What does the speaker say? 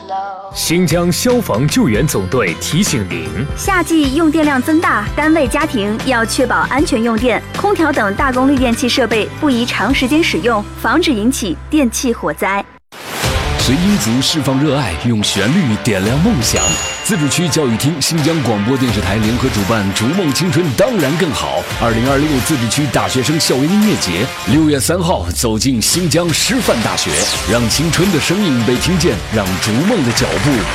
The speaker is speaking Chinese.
新疆消防救援总队提醒您： 夏季用电量增大，单位家庭要确保安全用电，空调等大功率电器设备不宜长时间使用，防止引起电气火灾。 随音族释放热爱，用旋律点亮梦想。自治区教育厅、新疆广播电视台联合主办“逐梦青春当然更好”2026自治区大学生校园音乐节，6月3号走进新疆师范大学，让青春的声音被听见，让逐梦的脚步